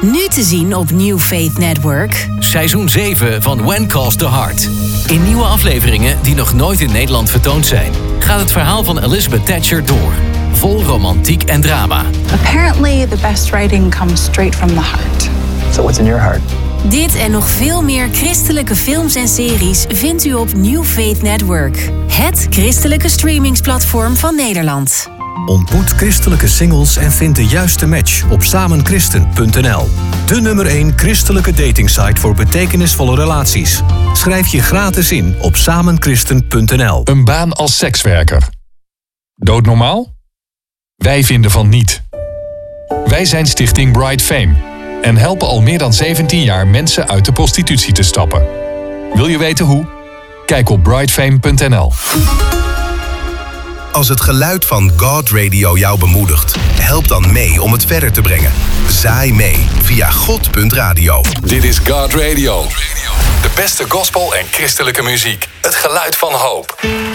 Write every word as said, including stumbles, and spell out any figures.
Nu te zien op New Faith Network. Seizoen zeven van When Calls the Heart. In nieuwe afleveringen die nog nooit in Nederland vertoond zijn, gaat het verhaal van Elizabeth Thatcher door. Vol romantiek en drama. Apparently the best writing comes straight from the heart. So what's in your heart? Dit en nog veel meer christelijke films en series vindt u op New Faith Network. Het christelijke streamingsplatform van Nederland. Ontmoet christelijke singles en vind de juiste match op samenchristen punt n l. De nummer één christelijke datingsite voor betekenisvolle relaties. Schrijf je gratis in op samenchristen punt n l. Een baan als sekswerker. Doodnormaal? Wij vinden van niet. Wij zijn Stichting Bright Fame en helpen al meer dan zeventien jaar mensen uit de prostitutie te stappen. Wil je weten hoe? Kijk op bright fame punt n l. Als het geluid van God Radio jou bemoedigt, help dan mee om het verder te brengen. Zaai mee via god punt radio. Dit is God Radio. De beste gospel en christelijke muziek. Het geluid van hoop.